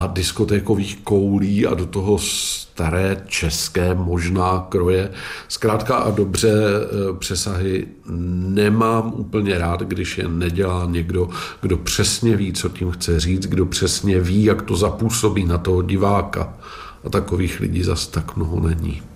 a diskotékových koulí a do toho staré české možná kroje. Zkrátka a dobře přesahy nemám úplně rád, když je nedělá někdo, kdo přesně ví, co tím chce říct, kdo přesně ví, jak to zapůsobí na toho diváka. A takových lidí zas tak mnoho není.